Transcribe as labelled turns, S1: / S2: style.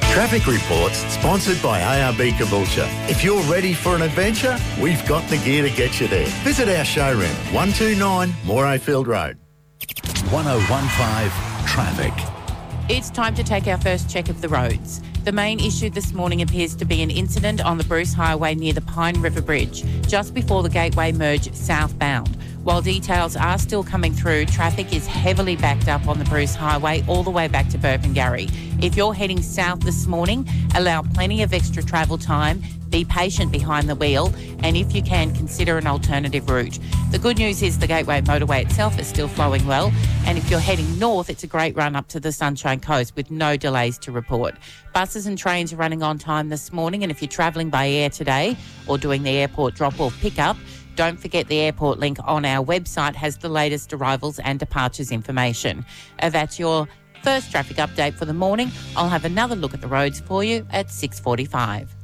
S1: Traffic Reports, sponsored by ARB Caboolture. If you're ready for an adventure, we've got the gear to get you there. Visit our showroom, 129 Morayfield Road.
S2: 1015 Traffic.
S3: It's time to take our first check of the roads. The main issue this morning appears to be an incident on the Bruce Highway near the Pine River Bridge, just before the Gateway merge southbound. While details are still coming through, traffic is heavily backed up on the Bruce Highway all the way back to Burpengary. If you're heading south this morning, allow plenty of extra travel time, be patient behind the wheel, and if you can, consider an alternative route. The good news is the Gateway motorway itself is still flowing well, and if you're heading north, it's a great run up to the Sunshine Coast with no delays to report. Buses and trains are running on time this morning, and if you're travelling by air today or doing the airport drop-off pickup, don't forget the airport link on our website has the latest arrivals and departures information. That's your first traffic update for the morning. I'll have another look at the roads for you at 6:45.